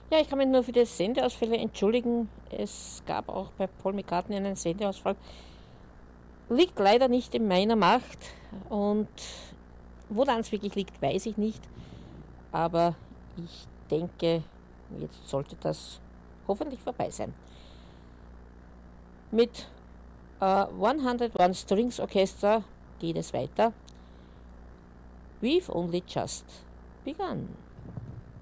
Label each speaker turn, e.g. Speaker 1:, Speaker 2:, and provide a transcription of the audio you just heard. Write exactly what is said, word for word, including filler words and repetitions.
Speaker 1: Ja, ich kann mich nur für die Sendeausfälle entschuldigen. Es gab auch bei Paul McCartney einen Sendeausfall. Liegt leider nicht in meiner Macht und woran es wirklich liegt, weiß ich nicht. Aber ich denke, jetzt sollte das hoffentlich vorbei sein. Mit äh, hundertundeins Strings Orchestra geht es weiter. We've only just begun.